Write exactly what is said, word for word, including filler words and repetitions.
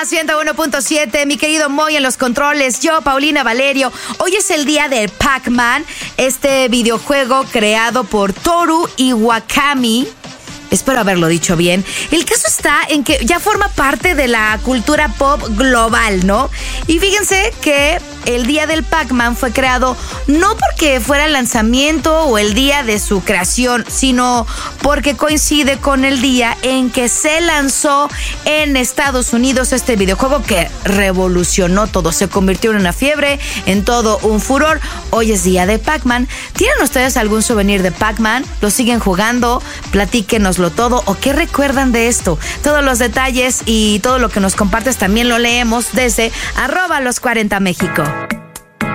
ciento uno punto siete, mi querido Moy en los controles, yo, Paulina Valerio. Hoy es el día del Pac-Man, este videojuego creado por Toru Iwakami. Espero haberlo dicho bien. El caso está en que ya forma parte de la cultura pop global, ¿no? Y fíjense que el día del Pac-Man fue creado no porque fuera el lanzamiento o el día de su creación, sino porque coincide con el día en que se lanzó en Estados Unidos este videojuego que revolucionó todo. Se convirtió en una fiebre, en todo un furor. Hoy es día de Pac-Man. ¿Tienen ustedes algún souvenir de Pac-Man? ¿Lo siguen jugando? Platíquenoslo todo. ¿O qué recuerdan de esto? Todos los detalles y todo lo que nos compartes también lo leemos desde arroba los cuarenta México.